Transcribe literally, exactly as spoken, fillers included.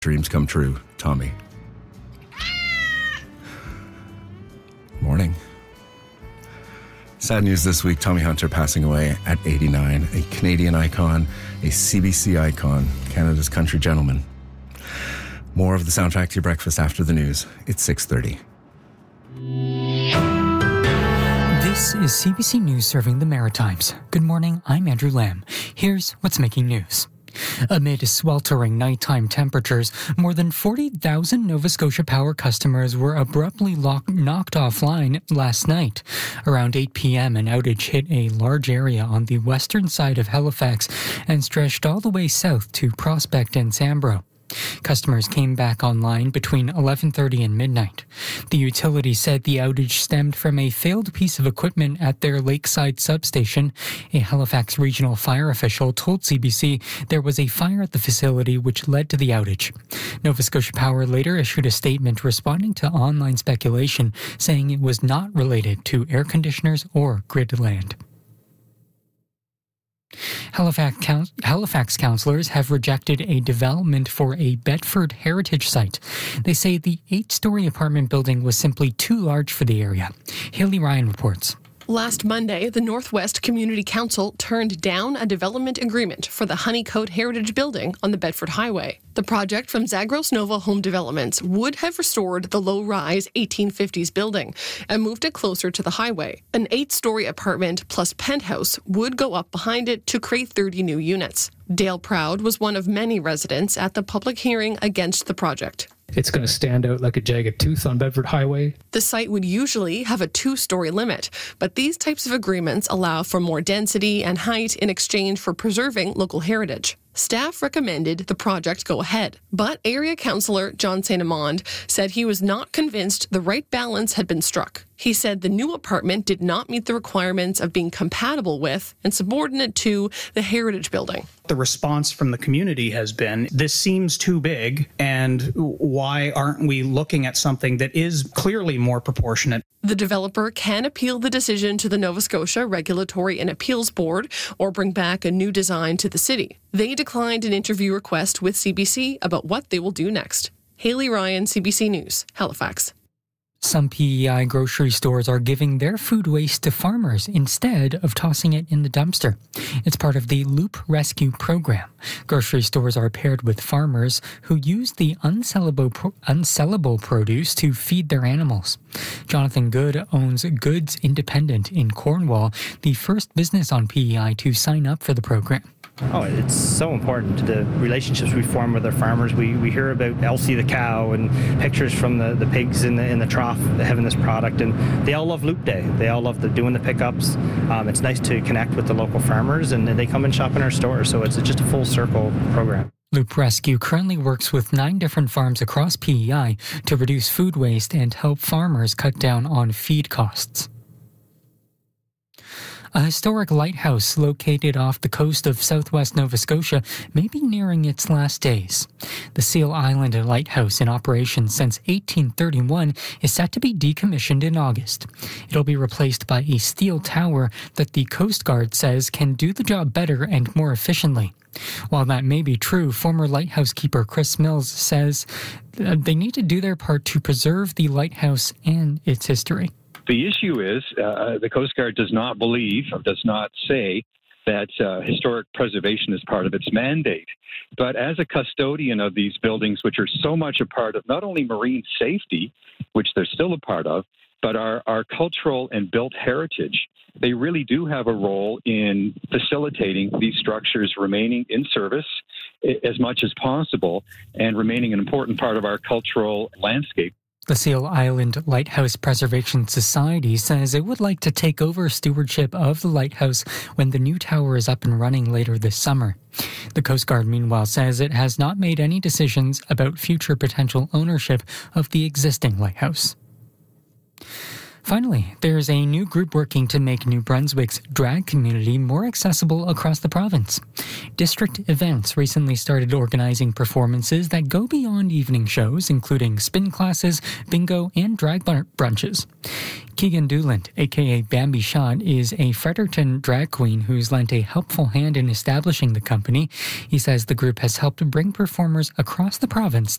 Dreams come true, Tommy. Morning. Sad news this week, Tommy Hunter passing away at eighty-nine, a Canadian icon, a C B C icon, Canada's country gentleman. More of the soundtrack to your breakfast after the news. It's six thirty. This is C B C News serving the Maritimes. Good morning, I'm Andrew Lamb. Here's what's making news. Amid sweltering nighttime temperatures, more than forty thousand Nova Scotia Power customers were abruptly lock- knocked offline last night. Around eight p.m., an outage hit a large area on the western side of Halifax and stretched all the way south to Prospect and Sambro. Customers came back online between eleven thirty and midnight. The utility said the outage stemmed from a failed piece of equipment at their Lakeside substation. A Halifax regional fire official told C B C there was a fire at the facility which led to the outage. Nova Scotia Power later issued a statement responding to online speculation, saying it was not related to air conditioners or grid land. Halifax, Halifax councillors have rejected a development for a Bedford heritage site. They say the eight-story apartment building was simply too large for the area. Haley Ryan reports. Last Monday, the Northwest Community Council turned down a development agreement for the Honeycoat Heritage Building on the Bedford Highway. The project from Zagros Nova Home Developments would have restored the low-rise eighteen fifties building and moved it closer to the highway. An eight-story apartment plus penthouse would go up behind it to create thirty new units. Dale Proud was one of many residents at the public hearing against the project. It's going to stand out like a jagged tooth on Bedford Highway. The site would usually have a two-story limit, but these types of agreements allow for more density and height in exchange for preserving local heritage. Staff recommended the project go ahead, but area councillor John Saint Amand said he was not convinced the right balance had been struck. He said the new apartment did not meet the requirements of being compatible with and subordinate to the heritage building. The response from the community has been, this seems too big, and why aren't we looking at something that is clearly more proportionate? The developer can appeal the decision to the Nova Scotia Regulatory and Appeals Board or bring back a new design to the city. They declined an interview request with C B C about what they will do next. Haley Ryan, C B C News, Halifax. Some P E I grocery stores are giving their food waste to farmers instead of tossing it in the dumpster. It's part of the Loop Rescue program. Grocery stores are paired with farmers who use the unsellable, pro- unsellable produce to feed their animals. Jonathan Good owns Goods Independent in Cornwall, the first business on P E I to sign up for the program. Oh, it's so important, the relationships we form with our farmers. We we hear about Elsie the cow and pictures from the, the pigs in the in the trough having this product, and they all love Loop Day. They all love the, doing the pickups. Um, it's nice to connect with the local farmers, and they come and shop in our stores, so it's just a full circle program. Loop Rescue currently works with nine different farms across P E I to reduce food waste and help farmers cut down on feed costs. A historic lighthouse located off the coast of southwest Nova Scotia may be nearing its last days. The Seal Island Lighthouse, in operation since eighteen thirty-one, is set to be decommissioned in August. It'll be replaced by a steel tower that the Coast Guard says can do the job better and more efficiently. While that may be true, former lighthouse keeper Chris Mills says they need to do their part to preserve the lighthouse and its history. The issue is uh, the Coast Guard does not believe or does not say that uh, historic preservation is part of its mandate. But as a custodian of these buildings, which are so much a part of not only marine safety, which they're still a part of, but our, our cultural and built heritage, they really do have a role in facilitating these structures remaining in service as much as possible and remaining an important part of our cultural landscape. The Seal Island Lighthouse Preservation Society says it would like to take over stewardship of the lighthouse when the new tower is up and running later this summer. The Coast Guard, meanwhile, says it has not made any decisions about future potential ownership of the existing lighthouse. Finally, there's a new group working to make New Brunswick's drag community more accessible across the province. District Events recently started organizing performances that go beyond evening shows, including spin classes, bingo, and drag brunches. Keegan Doolant, aka Bambi Shot, is a Fredericton drag queen who's lent a helpful hand in establishing the company. He says the group has helped bring performers across the province